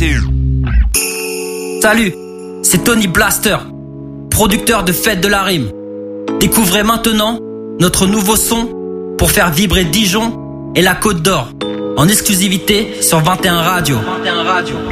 Salut, c'est Tony Blaster, producteur de Fête de la Rime. Découvrez maintenant notre nouveau son pour faire vibrer Dijon et la Côte d'Or, en exclusivité sur 21 Radio. 21 Radio.